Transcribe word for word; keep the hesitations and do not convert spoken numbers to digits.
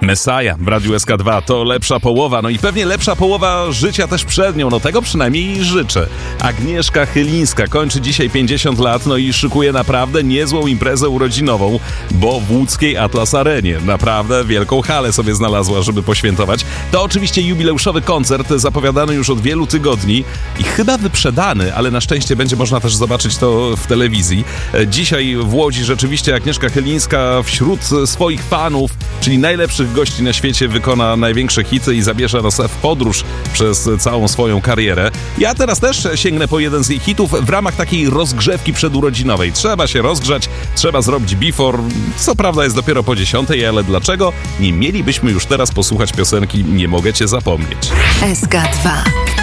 Messiah w Radiu S K dwa to lepsza połowa, no i pewnie lepsza połowa życia też przed nią, no tego przynajmniej jej życzę. Agnieszka Chylińska kończy dzisiaj pięćdziesiąt lat, no i szykuje naprawdę niezłą imprezę urodzinową, bo w łódzkiej Atlas Arenie naprawdę wielką halę sobie znalazła, żeby poświętować. To oczywiście jubileuszowy koncert zapowiadany już od wielu tygodni i chyba wyprzedany, ale na szczęście będzie można też zobaczyć to w telewizji. Dzisiaj w Łodzi rzeczywiście Agnieszka Chylińska wśród swoich fanów, czyli najlepszych gości na świecie, wykona największe hity i zabierze nas w podróż przez całą swoją karierę. Ja teraz też sięgnę po jeden z jej hitów w ramach takiej rozgrzewki przedurodzinowej. Trzeba się rozgrzać, trzeba zrobić before. Co prawda jest dopiero po dziesiątej, ale dlaczego nie mielibyśmy już teraz posłuchać piosenki Nie mogę cię zapomnieć? S K dwa.